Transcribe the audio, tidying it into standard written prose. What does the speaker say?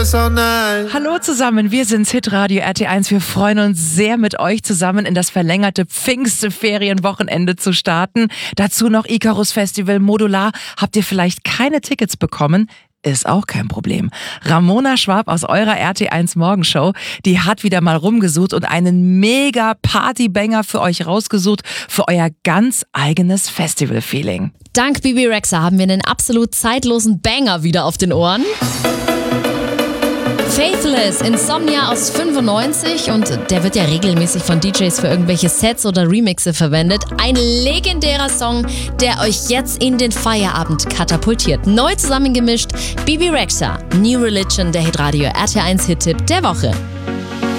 this all night. Hallo zusammen, wir sind's Hitradio RT1. Wir freuen uns sehr, mit euch zusammen in das verlängerte Pfingstferienwochenende zu starten. Dazu noch Icarus Festival Modular. Habt ihr vielleicht keine Tickets bekommen? Ist auch kein Problem. Ramona Schwab aus eurer RT1 Morgenshow, die hat wieder mal rumgesucht und einen mega Partybanger für euch rausgesucht, für euer ganz eigenes Festival-Feeling. Dank Bebe Rexha haben wir einen absolut zeitlosen Banger wieder auf den Ohren. Faithless, Insomnia aus 95 und der wird ja regelmäßig von DJs für irgendwelche Sets oder Remixe verwendet. Ein legendärer Song, der euch jetzt in den Feierabend katapultiert. Neu zusammengemischt, Bebe Rexha, New Religion, der Hitradio RT1 Hit-Tipp der Woche.